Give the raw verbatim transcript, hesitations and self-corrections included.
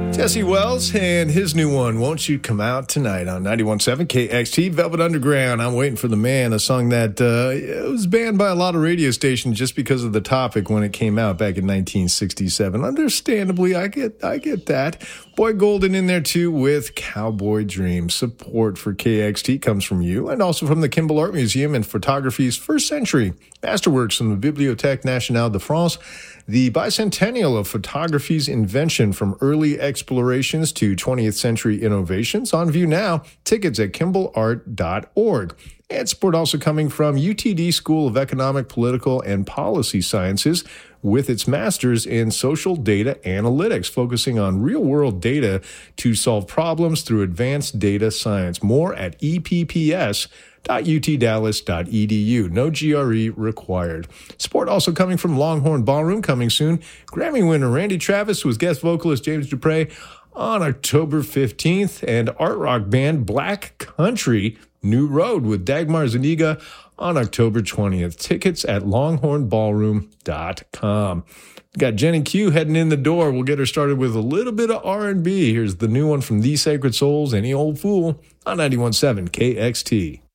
Jesse Wells and his new one, Won't You Come Out Tonight, on ninety-one point seven K X T, Velvet Underground. I'm Waiting for the Man, a song that uh, was banned by a lot of radio stations just because of the topic when it came out back in nineteen sixty-seven. Understandably, I get I get that. Boy Golden in there too with Cowboy Dream. Support for K X T comes from you and also from the Kimball Art Museum and Photography's First Century Masterworks from the Bibliothèque Nationale de France. The bicentennial of photography's invention, from early explorations to twentieth century innovations, on view now. Tickets at kimball art dot org. And support also coming from U T D School of Economic, Political, and Policy Sciences with its master's in social data analytics, focusing on real-world data to solve problems through advanced data science. More at e p p s dot u t dallas dot e d u. No G R E required. Support also coming from Longhorn Ballroom, coming soon. Grammy winner Randy Travis with guest vocalist James Dupre on October fifteenth, and art rock band Black Country New Road with Dagmar Zuniga on October twentieth. Tickets at longhorn ballroom dot com. Got Jenny Q heading in the door. We'll get her started with a little bit of R and B. Here's the new one from The Sacred Souls, Any Old Fool, on ninety-one point seven K X T.